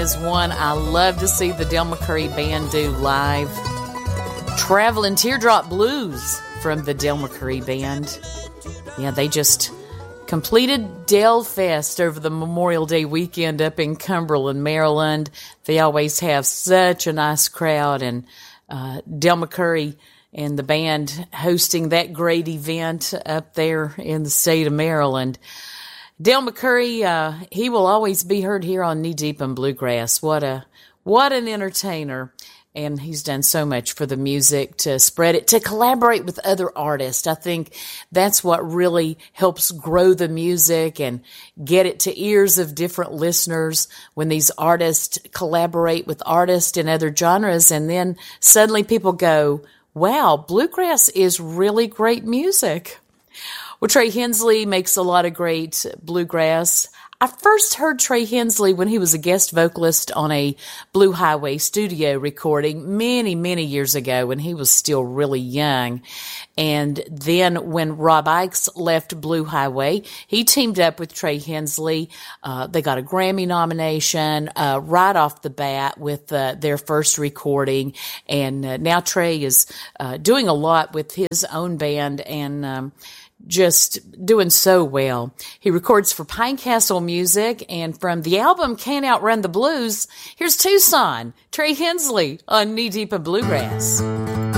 is one I love to see the Del McCoury Band do live. Traveling Teardrop Blues from the Del McCoury Band. Yeah, they just completed Del Fest over the Memorial Day weekend up in Cumberland, Maryland. They always have such a nice crowd, and Del McCoury and the band hosting that great event up there in the state of Maryland. Del McCoury, he will always be heard here on Knee Deep in Bluegrass. What an entertainer. And he's done so much for the music, to spread it, to collaborate with other artists. I think that's what really helps grow the music and get it to ears of different listeners, when these artists collaborate with artists in other genres, and then suddenly people go, wow, bluegrass is really great music. Well, Trey Hensley makes a lot of great bluegrass. I first heard Trey Hensley when he was a guest vocalist on a Blue Highway studio recording many, many years ago when he was still really young. And then when Rob Ickes left Blue Highway, he teamed up with Trey Hensley. They got a Grammy nomination right off the bat with their first recording. And now Trey is doing a lot with his own band and just doing so well. He records for Pinecastle Music, and from the album Can't Outrun the Blues, here's Tucson, Trey Hensley on Knee Deep in Bluegrass.